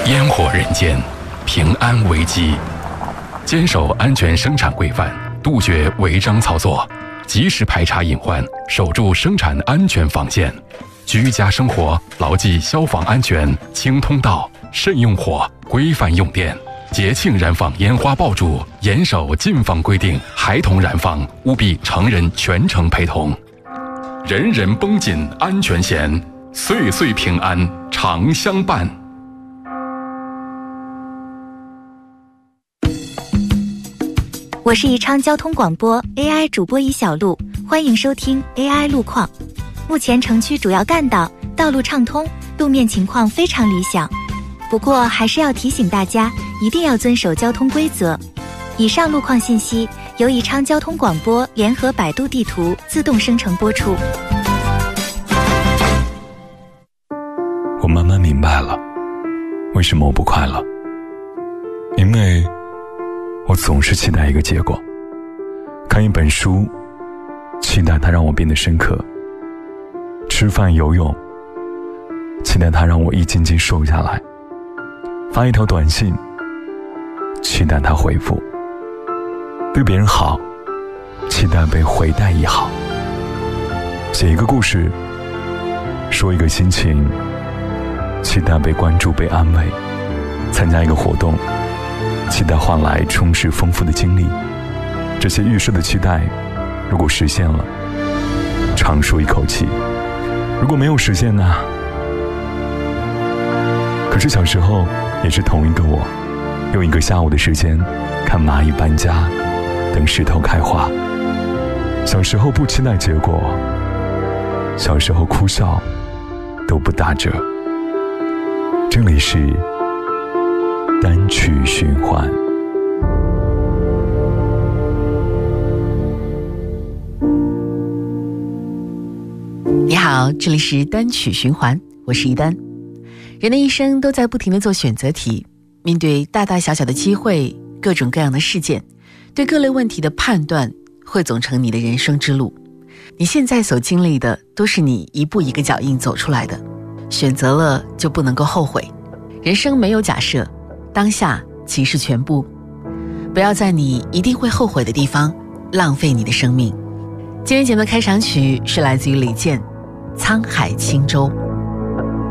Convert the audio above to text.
烟火人间，平安危机。坚守安全生产规范，杜绝违章操作，及时排查隐患，守住生产安全防线。居家生活牢记消防安全，清通道，慎用火，规范用电。节庆燃放烟花爆竹，严守禁放规定，孩童燃放务必成人全程陪同。人人绷紧安全弦，岁岁平安常相伴。 我是宜昌交通广播 AI 主播宜小璐，欢迎收听 AI 路况。目前城区主要干道道路畅通，路面情况非常理想。不过还是要提醒大家，一定要遵守交通规则。以上路况信息由宜昌交通广播联合百度地图自动生成播出。 我慢慢明白了，为什么我不快乐。因为我总是期待一个结果，看一本书，期待它让我变得深刻；吃饭游泳，期待它让我一斤斤瘦下来；发一条短信，期待它回复；对别人好，期待被回带一好；写一个故事，说一个心情，期待被关注被安慰；参加一个活动，期待换来充实丰富的经历。这些预设的期待如果实现了，长舒一口气；如果没有实现呢？可是小时候也是同一个我，用一个下午的时间看蚂蚁搬家，等石头开花。小时候不期待结果，小时候哭笑都不打折。这里是单曲循环。 你好，这里是单曲循环，我是一丹。人的一生都在不停地做选择题，面对大大小小的机会，各种各样的事件，对各类问题的判断汇总成你的人生之路。你现在所经历的都是你一步一个脚印走出来的，选择了就不能够后悔。人生没有假设，当下即是全部。不要在你一定会后悔的地方浪费你的生命。今天节目的开场曲是来自于李健《沧海轻舟》。